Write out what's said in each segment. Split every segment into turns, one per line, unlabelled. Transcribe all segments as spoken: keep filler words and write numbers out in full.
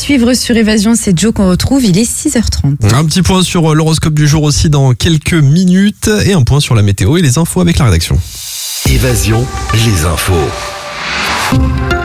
suivre sur Évasion, c'est Joe qu'on retrouve, il est six heures trente.
Un petit point sur l'horoscope du jour aussi dans quelques minutes et un point sur la météo et les infos avec la rédaction.
Évasion, les infos.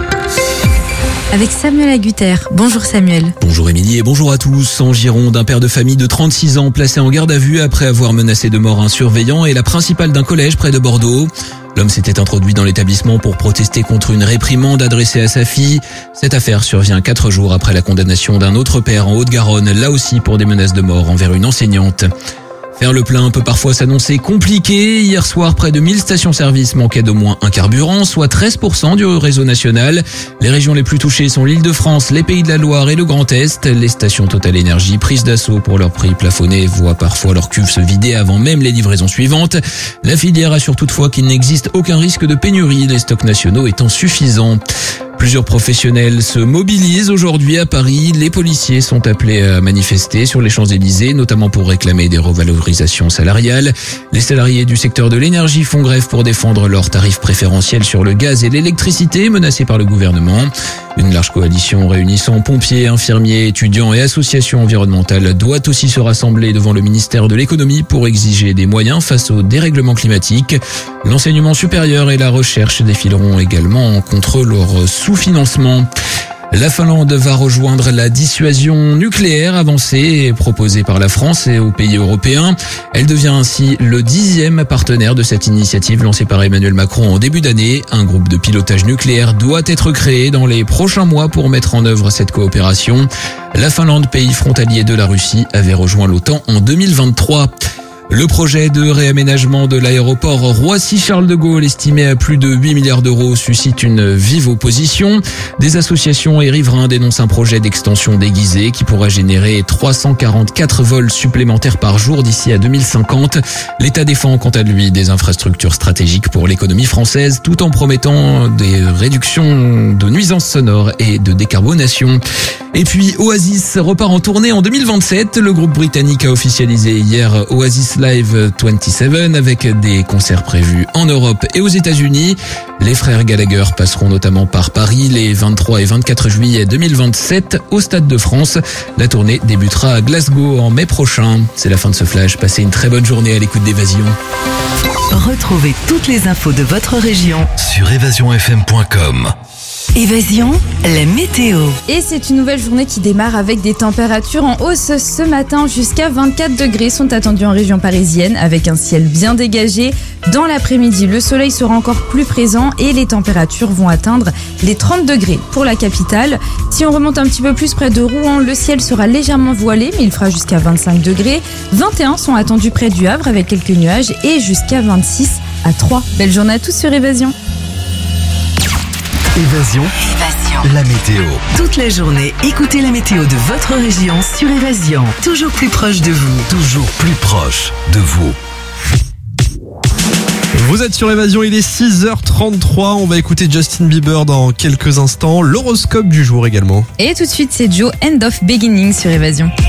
Avec Samuel Agutter. Bonjour Samuel.
Bonjour Émilie et bonjour à tous. En Gironde, un père de famille de trente-six ans placé en garde à vue après avoir menacé de mort un surveillant et la principale d'un collège près de Bordeaux. L'homme s'était introduit dans l'établissement pour protester contre une réprimande adressée à sa fille. Cette affaire survient quatre jours après la condamnation d'un autre père en Haute-Garonne, là aussi pour des menaces de mort envers une enseignante. Faire le plein peut parfois s'annoncer compliqué. Hier soir, près de mille stations-service manquaient d'au moins un carburant, soit treize pour cent du réseau national. Les régions les plus touchées sont l'Île-de-France, les Pays de la Loire et le Grand Est. Les stations Total Énergie, prises d'assaut pour leur prix plafonné, voient parfois leur cuve se vider avant même les livraisons suivantes. La filière assure toutefois qu'il n'existe aucun risque de pénurie, les stocks nationaux étant suffisants. Plusieurs professionnels se mobilisent aujourd'hui à Paris. Les policiers sont appelés à manifester sur les Champs-Élysées, notamment pour réclamer des revalorisations salariales. Les salariés du secteur de l'énergie font grève pour défendre leurs tarifs préférentiels sur le gaz et l'électricité menacés par le gouvernement. Une large coalition réunissant pompiers, infirmiers, étudiants et associations environnementales doit aussi se rassembler devant le ministère de l'économie pour exiger des moyens face au dérèglement climatique. L'enseignement supérieur et la recherche défileront également contre leur sous-financement. La Finlande va rejoindre la dissuasion nucléaire avancée proposée par la France et aux pays européens. Elle devient ainsi le dixième partenaire de cette initiative lancée par Emmanuel Macron en début d'année. Un groupe de pilotage nucléaire doit être créé dans les prochains mois pour mettre en œuvre cette coopération. La Finlande, pays frontalier de la Russie, avait rejoint l'OTAN en deux mille vingt-trois. Le projet de réaménagement de l'aéroport Roissy-Charles de Gaulle, estimé à plus de huit milliards d'euros, suscite une vive opposition. Des associations et riverains dénoncent un projet d'extension déguisé qui pourrait générer trois cent quarante-quatre vols supplémentaires par jour d'ici à deux mille cinquante. L'État défend quant à lui des infrastructures stratégiques pour l'économie française tout en promettant des réductions de nuisances sonores et de décarbonation. Et puis Oasis repart en tournée en deux mille vingt-sept. Le groupe britannique a officialisé hier Oasis Live vingt-sept avec des concerts prévus en Europe et aux États-Unis. Les frères Gallagher passeront notamment par Paris les vingt-trois et vingt-quatre juillet deux mille vingt-sept au Stade de France. La tournée débutera à Glasgow en mai prochain. C'est la fin de ce flash. Passez une très bonne journée à l'écoute d'Évasion.
Retrouvez toutes les infos de votre région
Sur évasion f m point com.
Évasion, la météo.
Et c'est une nouvelle journée qui démarre avec des températures en hausse ce matin. Jusqu'à vingt-quatre degrés sont attendus en région parisienne avec un ciel bien dégagé. Dans l'après-midi, le soleil sera encore plus présent et les températures vont atteindre les trente degrés pour la capitale. Si on remonte un petit peu plus près de Rouen, le ciel sera légèrement voilé mais il fera jusqu'à vingt-cinq degrés. vingt et un sont attendus près du Havre avec quelques nuages et jusqu'à vingt-six à Troyes. Belle journée à tous sur Évasion.
Évasion,
Évasion.
la météo.
Toute la journée, écoutez la météo de votre région sur Évasion. Toujours plus proche de vous.
Toujours plus proche de vous.
Vous êtes sur Évasion, il est six heures trente-trois. On va écouter Justin Bieber dans quelques instants. L'horoscope du jour également.
Et tout de suite, c'est Joe, End of Beginning sur Évasion.